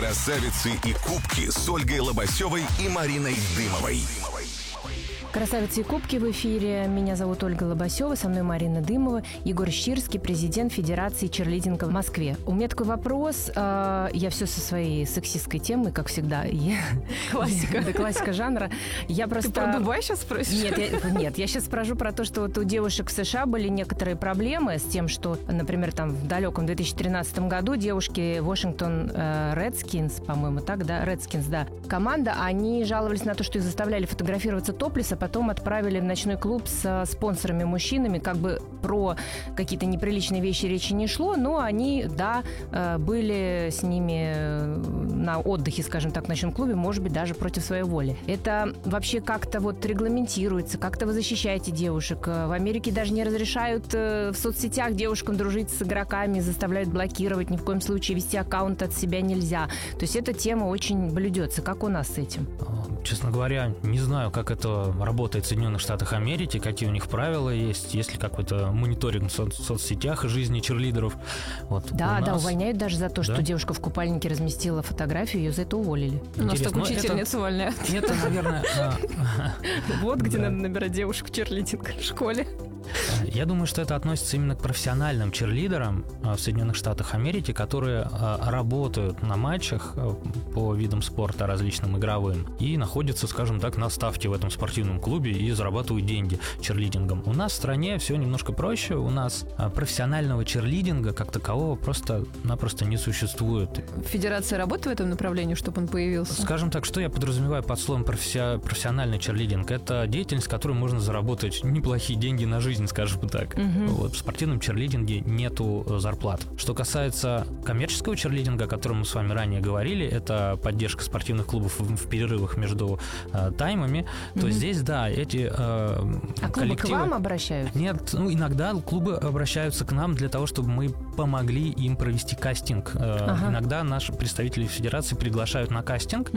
Красавицы и кубки с Ольгой Лобасевой и Мариной Дымовой. Красавицы и кубки в эфире. Меня зовут Ольга Лобасева, со мной Марина Дымова, Егор Щирский, президент Федерации черлидинга в Москве. У меня такой вопрос. Я все со своей сексистской темой, как всегда. Классика. Да, классика жанра. Я просто... Ты про Дубай сейчас спросишь? Нет, я сейчас спрошу про то, что вот у девушек в США были некоторые проблемы с тем, что, например, там в далеком 2013 году девушки Washington Redskins, по-моему, так, да? Redskins, да. Команда, они жаловались на то, что их заставляли фотографироваться топлес, а потом отправили в ночной клуб с спонсорами-мужчинами. Как бы про какие-то неприличные вещи речи не шло, но они, да, были с ними на отдыхе, скажем так, в ночном клубе, может быть, даже против своей воли. Это вообще как-то вот регламентируется, как-то вы защищаете девушек. В Америке даже не разрешают в соцсетях девушкам дружить с игроками, заставляют блокировать, ни в коем случае вести аккаунт от себя нельзя. То есть эта тема очень блюдется. Как у нас с этим? Честно говоря, не знаю, как это работает в Соединенных Штатах Америки, какие у них правила есть ли какой-то мониторинг в соцсетях жизни черлидеров. Вот да, увольняют даже за то, что девушка в купальнике разместила фотографию, ее за это уволили. У нас так учительниц увольняют. Это, наверное... Вот где надо набирать девушек в черлидинг в школе. Я думаю, что это относится именно к профессиональным черлидерам в Соединенных Штатах Америки, которые работают на матчах по видам спорта различным игровым и находятся, скажем так, на ставке в этом спортивном клубе и зарабатывают деньги черлидингом. У нас в стране все немножко проще. У нас профессионального черлидинга как такового просто-напросто не существует. Федерация работает в этом направлении, чтобы он появился? Скажем так, что я подразумеваю под словом профессиональный черлидинг? Это деятельность, в которой можно заработать неплохие деньги на жизнь, скажем так. Вот, в спортивном черлидинге нету зарплат. Что касается коммерческого черлидинга, о котором мы с вами ранее говорили, это поддержка спортивных клубов в перерывах между таймами, то здесь, да, эти коллективы... клубы к вам обращаются? Нет, иногда клубы обращаются к нам для того, чтобы мы помогли им провести кастинг. Иногда наши представители федерации приглашают на кастинг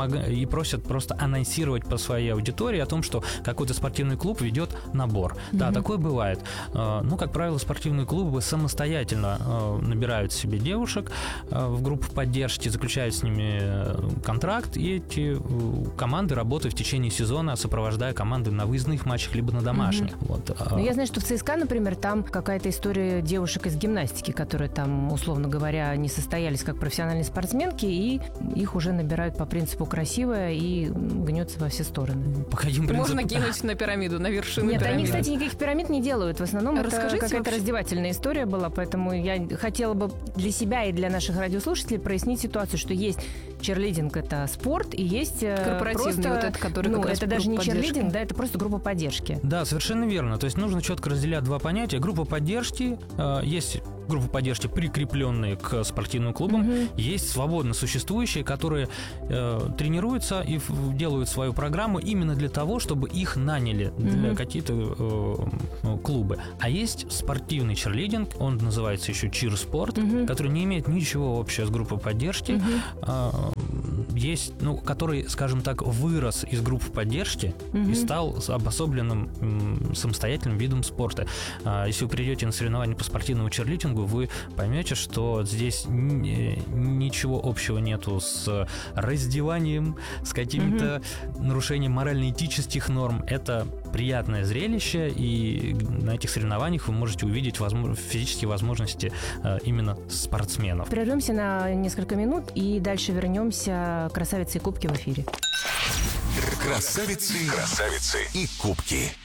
и просят просто анонсировать по своей аудитории о том, что какой-то спортивный клуб ведет набор. Да, такое бывает. Как правило, спортивные клубы самостоятельно набирают себе девушек в группу поддержки, заключают с ними контракт, и эти команды работают в течение сезона, сопровождая команды на выездных матчах либо на домашних. Вот. Я знаю, что в ЦСКА, например, там какая-то история девушек из гимнастики, которые там, условно говоря, не состоялись как профессиональные спортсменки, и их уже набирают по принципу красивая и гнется во все стороны. По каким принципам? Можно кинуть на пирамиду, на вершину пирамиды. Нет, они, кстати, никаких пирамид не делают. В основном Расскажите, это какая-то вообще раздевательная история была, поэтому я хотела бы для себя и для наших радиослушателей прояснить ситуацию, что есть черлидинг — это спорт, и есть корпоративный просто, вот это, который как раз это даже не поддержки. черлидинг, да, это просто группа поддержки. Да, совершенно верно. То есть нужно четко разделять два понятия. Группа поддержки, есть группы поддержки, прикрепленные к спортивным клубам, есть свободно существующие, которые тренируются и делают свою программу именно для того, чтобы их наняли для какие-то клубы. А есть спортивный черлидинг, он называется еще чир-спорт, который не имеет ничего общего с группой поддержки, есть, который, скажем так, вырос из группы поддержки и стал обособленным самостоятельным видом спорта. Если вы придете на соревнования по спортивному черлидингу, вы поймете, что здесь ничего общего нету с раздеванием, с каким-то нарушением морально-этических норм. Это приятное зрелище, и на этих соревнованиях вы можете увидеть физические возможности именно спортсменов. Прервемся на несколько минут и дальше вернемся. Красавицы и кубки в эфире. Красавицы и кубки.